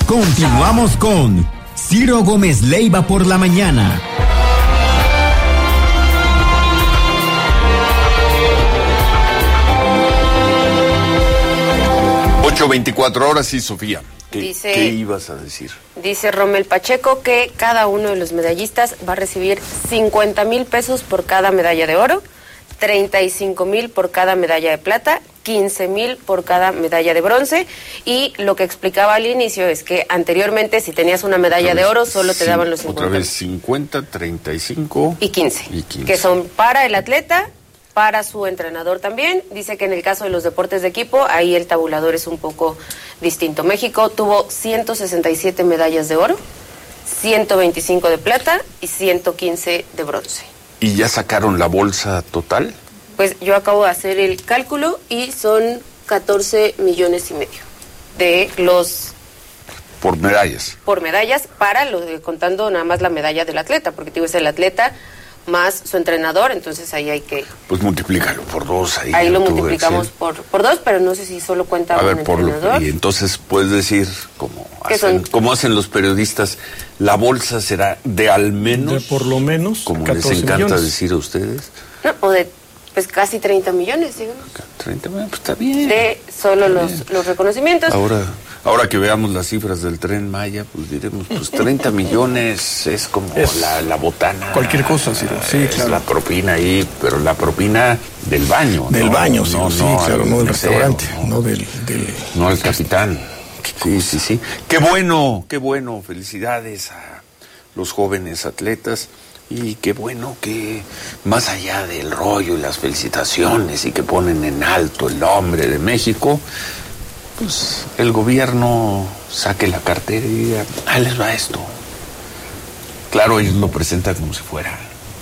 Continuamos con Ciro Gómez Leiva por la mañana. 8:24 horas, sí, Sofía. ¿Qué ibas a decir? Dice Rommel Pacheco que cada uno de los medallistas va a recibir 50,000 pesos por cada medalla de oro, 35,000 por cada medalla de plata, 15,000 por cada medalla de bronce, y lo que explicaba al inicio es que anteriormente si tenías una medalla de oro solo te daban los 50. Otra vez 50, 35 y 15, que son para el atleta, para su entrenador también. Dice que en el caso de los deportes de equipo, ahí el tabulador es un poco distinto. México tuvo 167 medallas de oro, 125 de plata y 115 de bronce. ¿Y ya sacaron la bolsa total? Pues yo acabo de hacer el cálculo y son 14,5 millones de los... Por medallas. Por medallas, contando nada más la medalla del atleta, porque es el atleta más su entrenador, entonces ahí hay que... Pues multiplícalo por 2. Ahí lo multiplicamos por 2, pero no sé si solo cuenta un entrenador. Y entonces puedes decir, como hacen los periodistas, la bolsa será de al menos... De por lo menos como les encanta millones. Decir a ustedes. No, o de pues casi 30 millones, digamos. 30 millones, pues está bien. De solo los reconocimientos. Ahora que veamos las cifras del Tren Maya, pues diremos, pues 30 millones es como la botana. Cualquier cosa, sí, claro. La propina ahí, pero la propina del baño. Del baño, no, claro, no del restaurante, no del... No al capitán. Sí. Qué bueno, felicidades a los jóvenes atletas. Y qué bueno que más allá del rollo y las felicitaciones y que ponen en alto el nombre de México, pues el gobierno saque la cartera y diga, ahí les va esto. Claro, ellos lo presentan como si fuera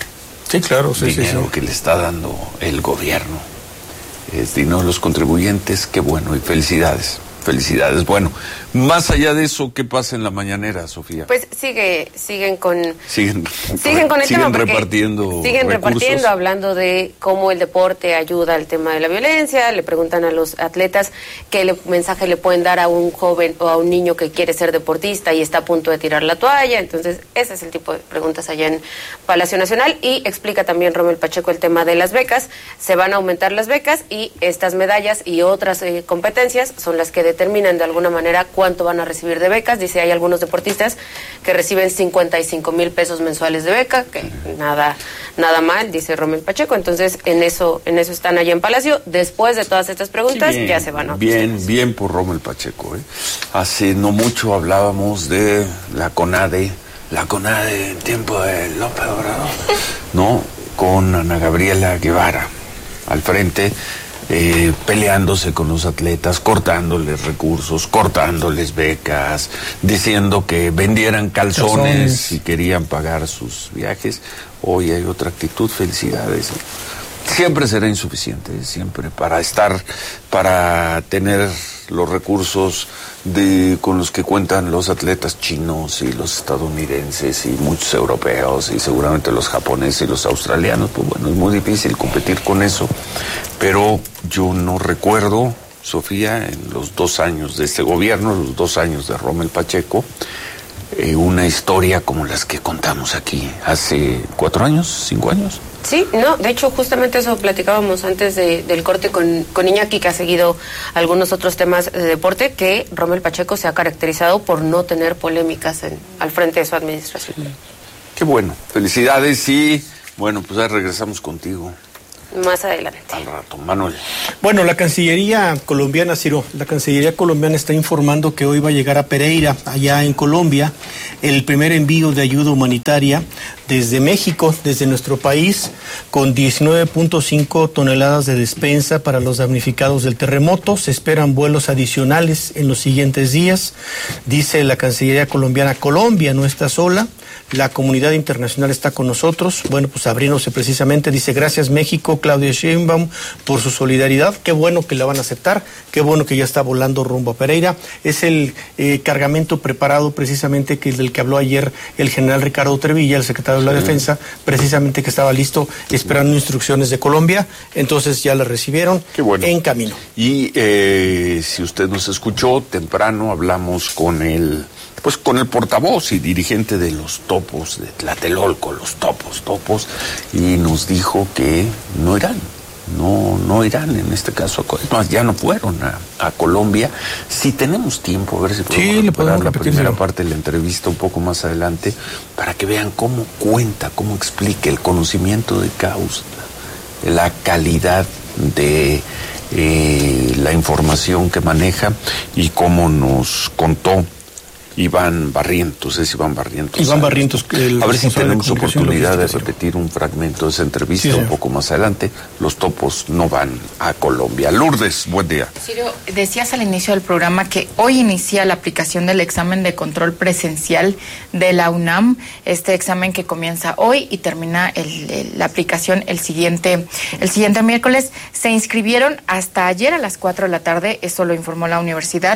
dinero que le está dando el gobierno. Es dinero de los contribuyentes, qué bueno, y felicidades. Bueno, más allá de eso, ¿qué pasa en la mañanera, Sofía? Pues siguen con el tema, repartiendo siguen repartiendo, hablando de cómo el deporte ayuda al tema de la violencia. Le preguntan a los atletas qué mensaje le pueden dar a un joven o a un niño que quiere ser deportista y está a punto de tirar la toalla. Entonces, ese es el tipo de preguntas allá en Palacio Nacional. Y explica también Rommel Pacheco el tema de las becas. Se van a aumentar las becas y estas medallas y otras competencias son las que determinan de alguna manera cuánto van a recibir de becas. Dice, hay algunos deportistas que reciben 55,000 pesos mensuales de beca, que nada mal, dice Rommel Pacheco. Entonces, en eso están allá en Palacio. Después de todas estas preguntas, ya se van a... Bien por Rommel Pacheco, ¿eh? Hace no mucho hablábamos de la CONADE en tiempo de López Obrador, ¿no? Con Ana Gabriela Guevara al frente, peleándose con los atletas, cortándoles recursos, cortándoles becas, diciendo que vendieran calzones si querían pagar sus viajes. Hoy hay otra actitud, felicidades. Siempre será insuficiente, siempre para tener los recursos con los que cuentan los atletas chinos y los estadounidenses y muchos europeos y seguramente los japoneses y los australianos. Pues bueno, es muy difícil competir con eso, pero yo no recuerdo, Sofía, en los 2 años de este gobierno, los 2 años de Rommel Pacheco, una historia como las que contamos aquí hace 4 años, 5 años. Sí, no, de hecho justamente eso platicábamos antes del corte con Iñaki, que ha seguido algunos otros temas de deporte, que Rommel Pacheco se ha caracterizado por no tener polémicas al frente de su administración. Qué bueno, felicidades y bueno, pues ahí regresamos contigo. Más adelante. Al rato, Manuel. Bueno, la Cancillería colombiana, Ciro, la Cancillería colombiana está informando que hoy va a llegar a Pereira, allá en Colombia, el primer envío de ayuda humanitaria desde México, desde nuestro país, con 19.5 toneladas de despensa para los damnificados del terremoto. Se esperan vuelos adicionales en los siguientes días. Dice la Cancillería colombiana, Colombia no está sola. la comunidad internacional está con nosotros, bueno, pues abriéndose precisamente, dice, gracias México, Claudia Sheinbaum, por su solidaridad, qué bueno que la van a aceptar, qué bueno que ya está volando rumbo a Pereira, es el cargamento preparado precisamente del que habló ayer el general Ricardo Trevilla, el secretario de la Defensa, precisamente que estaba listo esperando instrucciones de Colombia, entonces ya la recibieron en camino. Y si usted nos escuchó temprano, hablamos con el portavoz y dirigente de los Topos de Tlatelolco, los Topos, y nos dijo que no irán en este caso, ya no fueron a Colombia. Si tenemos tiempo, a ver si podemos recuperar la primera parte de la entrevista un poco más adelante, para que vean cómo explica el conocimiento de causa, la calidad de la información que maneja y cómo nos contó Iván Barrientos. A ver si tenemos oportunidad de repetir un fragmento de esa entrevista un poco más adelante. Los Topos no van a Colombia. Lourdes, buen día. Ciro, decías al inicio del programa que hoy inicia la aplicación del examen de control presencial de la UNAM, este examen que comienza hoy y termina la aplicación el siguiente miércoles. Se inscribieron hasta ayer a las 4 de la tarde, eso lo informó la universidad,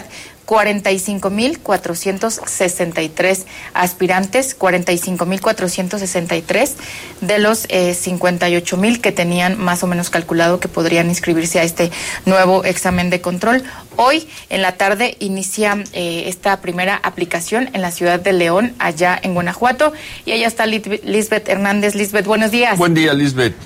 45,463 aspirantes, 45,463 de los 58,000 que tenían más o menos calculado que podrían inscribirse a este nuevo examen de control. Hoy en la tarde inicia esta primera aplicación en la ciudad de León, allá en Guanajuato, y allá está Lisbeth Hernández. Lisbeth, buenos días. Buen día, Lisbeth.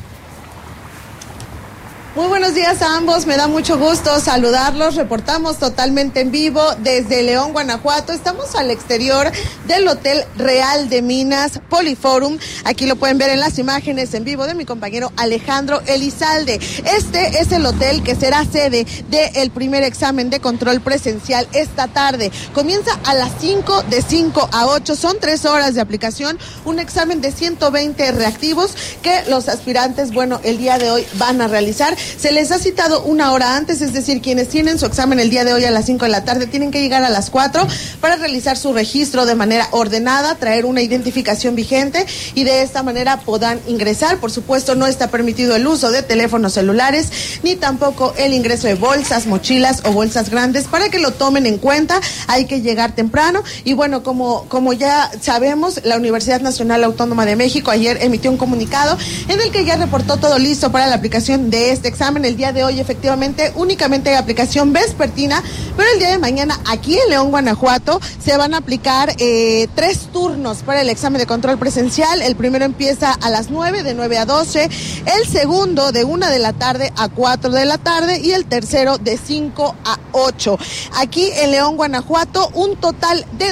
Muy buenos días a ambos, me da mucho gusto saludarlos, reportamos totalmente en vivo desde León, Guanajuato, estamos al exterior del Hotel Real de Minas Poliforum, aquí lo pueden ver en las imágenes en vivo de mi compañero Alejandro Elizalde. Este es el hotel que será sede del primer examen de control presencial esta tarde, comienza a las 5, de 5 a 8, son 3 horas de aplicación, un examen de 120 reactivos que los aspirantes, el día de hoy van a realizar. Se les ha citado una hora antes, es decir, quienes tienen su examen el día de hoy a las 5 de la tarde tienen que llegar a las 4 para realizar su registro de manera ordenada, traer una identificación vigente y de esta manera podrán ingresar. Por supuesto, no está permitido el uso de teléfonos celulares ni tampoco el ingreso de bolsas, mochilas o bolsas grandes. Para que lo tomen en cuenta, hay que llegar temprano y como ya sabemos, la Universidad Nacional Autónoma de México ayer emitió un comunicado en el que ya reportó todo listo para la aplicación de este examen. El día de hoy efectivamente únicamente hay aplicación vespertina, pero el día de mañana aquí en León, Guanajuato, se van a aplicar 3 turnos para el examen de control presencial. El primero empieza a las 9, de 9 a 12, el segundo de 1 de la tarde a 4 de la tarde y el tercero de 5 a 8. Aquí en León, Guanajuato, un total de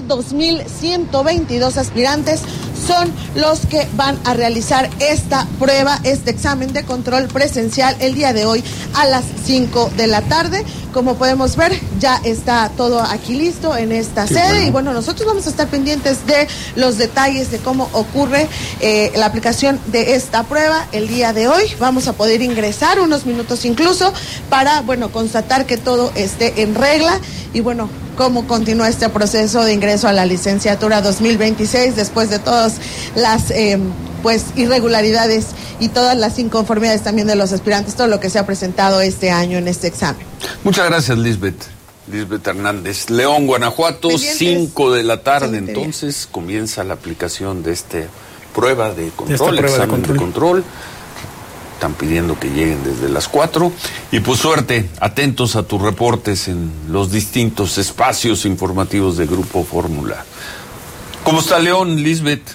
2,122 aspirantes son los que van a realizar esta prueba, este examen de control presencial el día de hoy a las 5 de la tarde. Como podemos ver, ya está todo aquí listo en esta sede y nosotros vamos a estar pendientes de los detalles de cómo ocurre la aplicación de esta prueba el día de hoy. Vamos a poder ingresar unos minutos incluso para, constatar que todo esté en regla y cómo continúa este proceso de ingreso a la licenciatura 2026 después de todas las irregularidades y todas las inconformidades también de los aspirantes, todo lo que se ha presentado este año en este examen. Muchas gracias, Lisbeth Hernández. León, Guanajuato, 5 de la tarde, entonces comienza la aplicación de esta prueba de control, examen de control. Están pidiendo que lleguen desde las 4 y pues suerte, atentos a tus reportes en los distintos espacios informativos de Grupo Fórmula. ¿Cómo está León, Lisbeth?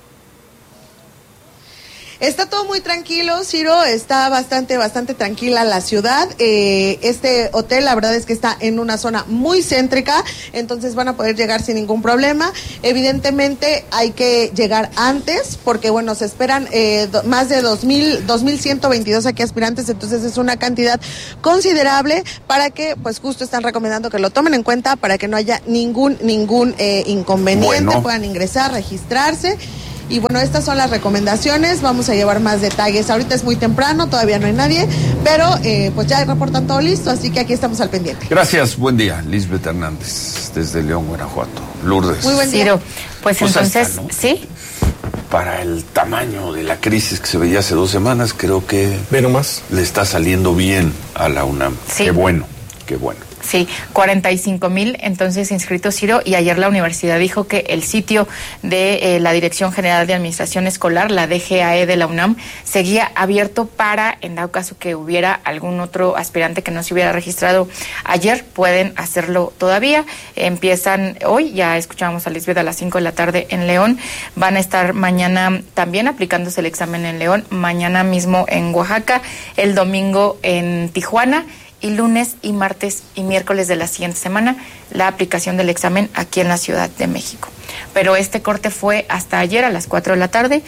Está todo muy tranquilo, Ciro, está bastante tranquila la ciudad. Este hotel, la verdad es que está en una zona muy céntrica, entonces van a poder llegar sin ningún problema. Evidentemente hay que llegar antes, porque se esperan más de 2,122 aquí aspirantes, entonces es una cantidad considerable para que, justo están recomendando que lo tomen en cuenta para que no haya ningún inconveniente, puedan ingresar, registrarse. Y bueno, estas son las recomendaciones. Vamos a llevar más detalles. Ahorita es muy temprano, todavía no hay nadie, pero pues ya reportan todo listo, así que aquí estamos al pendiente. Gracias, buen día. Lisbeth Hernández, desde León, Guanajuato. Lourdes. Muy buen día. Ciro, pues entonces, ¿no? ¿sí? Para el tamaño de la crisis que se veía hace 2 semanas, creo que Pero más. le está saliendo bien a la UNAM. Sí. Qué bueno, qué bueno. Sí, 45,000 entonces inscritos, Ciro, y ayer la universidad dijo que el sitio de la Dirección General de Administración Escolar, la DGAE de la UNAM, seguía abierto para, en dado caso que hubiera algún otro aspirante que no se hubiera registrado ayer, pueden hacerlo todavía. Empiezan hoy, ya escuchábamos a Lisbeth a las 5 de la tarde en León, van a estar mañana también aplicándose el examen en León, mañana mismo en Oaxaca, el domingo en Tijuana, y lunes y martes y miércoles de la siguiente semana la aplicación del examen aquí en la Ciudad de México. Pero este corte fue hasta ayer a las 4 de la tarde,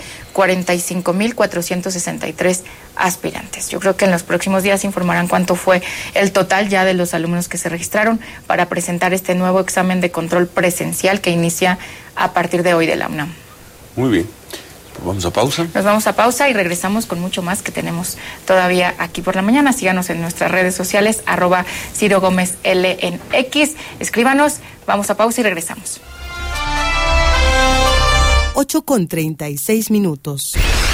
45,463 aspirantes. Yo creo que en los próximos días informarán cuánto fue el total ya de los alumnos que se registraron para presentar este nuevo examen de control presencial que inicia a partir de hoy de la UNAM. Muy bien. Vamos a pausa. Nos vamos a pausa y regresamos con mucho más que tenemos todavía aquí por la mañana. Síganos en nuestras redes sociales, @Ciro Gómez L en X. Escríbanos, vamos a pausa y regresamos. 8:36.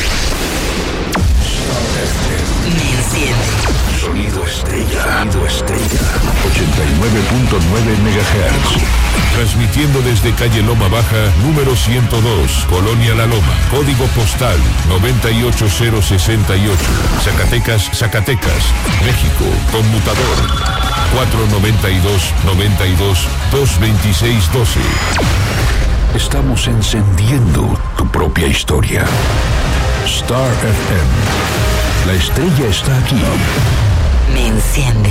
Sonido estrella. 89.9 MHz. Transmitiendo desde calle Loma Baja, número 102, Colonia La Loma. Código postal 98068. Zacatecas, México. Conmutador 492-92-226-12. Estamos encendiendo tu propia historia. Star FM. La estrella está aquí. Me enciende.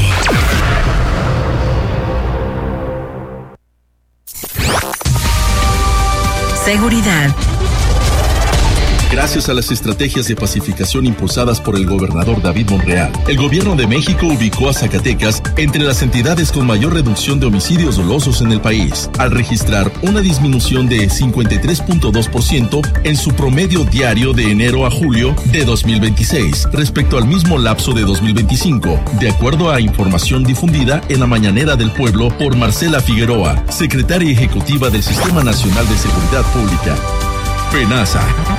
Seguridad. Gracias a las estrategias de pacificación impulsadas por el gobernador David Monreal, el gobierno de México ubicó a Zacatecas entre las entidades con mayor reducción de homicidios dolosos en el país, al registrar una disminución de 53.2% en su promedio diario de enero a julio de 2026, respecto al mismo lapso de 2025, de acuerdo a información difundida en la Mañanera del Pueblo por Marcela Figueroa, secretaria ejecutiva del Sistema Nacional de Seguridad Pública, PENASA.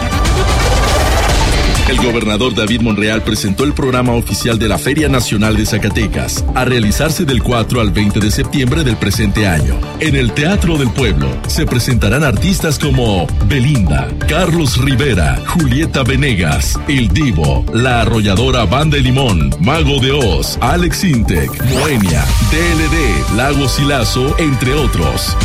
El gobernador David Monreal presentó el programa oficial de la Feria Nacional de Zacatecas, a realizarse del 4 al 20 de septiembre del presente año. En el Teatro del Pueblo se presentarán artistas como Belinda, Carlos Rivera, Julieta Venegas, El Divo, La Arrolladora Banda de Limón, Mago de Oz, Alex Intec, Moenia, DLD, Lagos y Lazo, entre otros.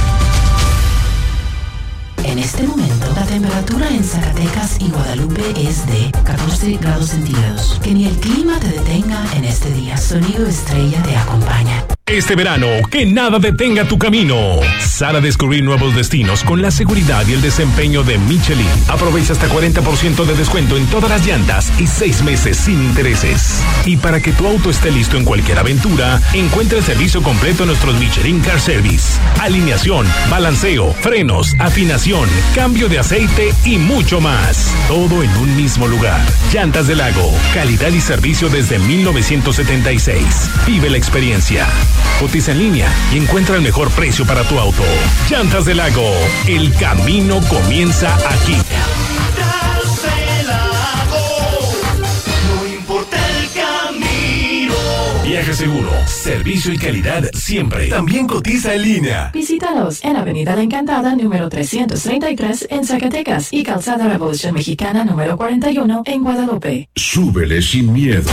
En este momento, la temperatura en Zacatecas y Guadalupe es de 14 grados centígrados. Que ni el clima te detenga en este día. Sonido estrella te acompaña. Este verano, que nada detenga tu camino. Sal a descubrir nuevos destinos con la seguridad y el desempeño de Michelin. Aprovecha hasta 40% de descuento en todas las llantas y 6 meses sin intereses. Y para que tu auto esté listo en cualquier aventura, encuentra el servicio completo en nuestros Michelin Car Service. Alineación, balanceo, frenos, afinación, cambio de aceite y mucho más. Todo en un mismo lugar. Llantas del Lago, calidad y servicio desde 1976. Vive la experiencia. Cotiza en línea y encuentra el mejor precio para tu auto. Llantas del Lago, el camino comienza aquí. Llantas del Lago, no importa el camino. Viaje seguro, servicio y calidad siempre. También cotiza en línea. Visítalos en Avenida La Encantada, número 333 en Zacatecas y Calzada Revolución Mexicana, número 41 en Guadalupe. Súbele sin miedo.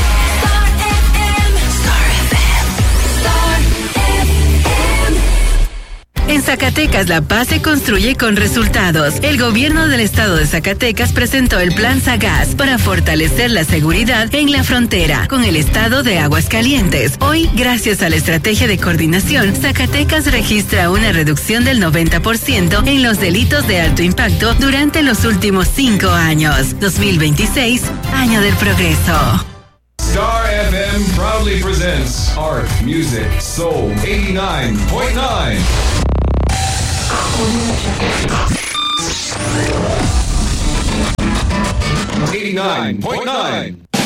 En Zacatecas, la paz se construye con resultados. El gobierno del estado de Zacatecas presentó el Plan Sagaz para fortalecer la seguridad en la frontera con el estado de Aguascalientes. Hoy, gracias a la estrategia de coordinación, Zacatecas registra una reducción del 90% en los delitos de alto impacto durante los últimos 5 años. 2026, año del progreso. Star FM proudly presents Art, Music, Soul 89.9. 89.9.